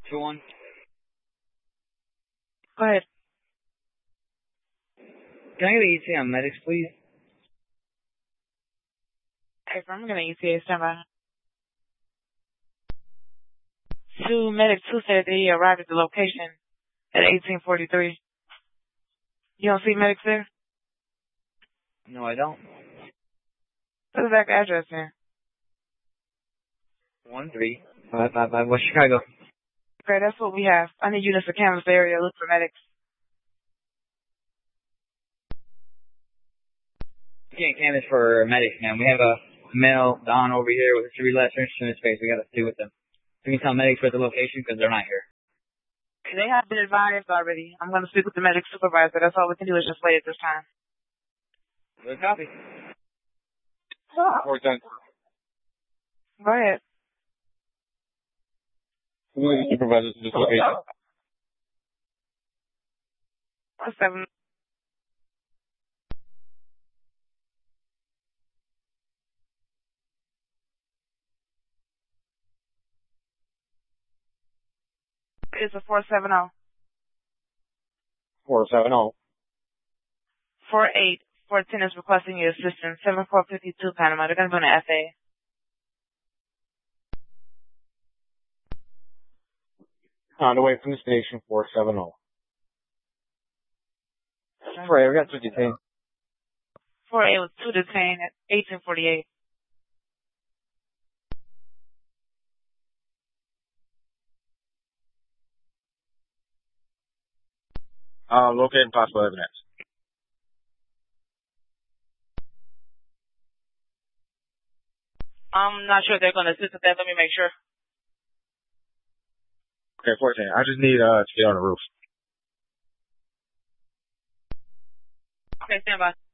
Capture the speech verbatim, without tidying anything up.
Two one. Go ahead. Can I get an E T A on medics, please? Hey, I'm going to E T A standby. Two medics who said they arrived at the location at eighteen forty-three. You don't see medics there? No, I don't. What's the exact address there? One three five five five West Chicago. Okay, that's what we have. I need units to canvass the area, look for medics. We can't canvas for medics, man. We have a male, Don, over here with three less interested in his face. We got to stay with them. We can tell medics where the location because they're not here. They have been advised already. I'm going to speak with the medic supervisor. That's all we can do is just wait at this time. Good copy. Four ten. Go ahead. Who is the supervisor to this location? Seven. It's a four seven zero. Four seven zero. Four eight. Four ten is requesting your assistance. Seven four fifty two Panama. They're going to go to F A. On the way from the station, four seven zero. Right, we got two detained. Four eight was two detained at eighteen forty eight. Uh, locating possible evidence. I'm not sure they're going to assist with that. Let me make sure. Okay, four ten. I just need uh to get on the roof. Okay, stand by.